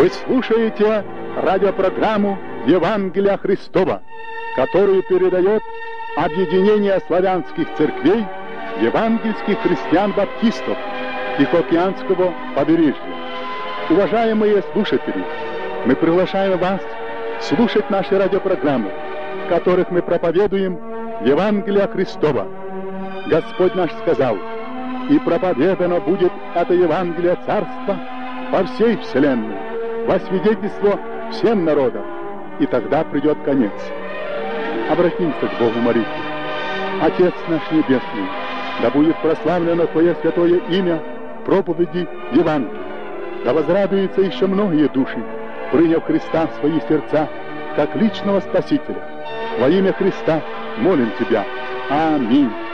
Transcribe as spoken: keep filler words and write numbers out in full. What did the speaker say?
Вы слушаете радиопрограмму «Евангелие Христова», которую передает Объединение славянских церквей евангельских христиан-баптистов Тихоокеанского побережья. Уважаемые слушатели, мы приглашаем вас слушать наши радиопрограммы, в которых мы проповедуем Евангелие Христова. Господь наш сказал: «И проповедано будет это Евангелие Царства по всей вселенной, во свидетельство всем народам, и тогда придет конец». Обратимся к Богу молитвы. Отец наш Небесный, да будет прославлено Твое святое имя в проповеди Евангелия. Да возрадуются еще многие души, приняв Христа в свои сердца, как личного Спасителя. Во имя Христа молим Тебя. Аминь.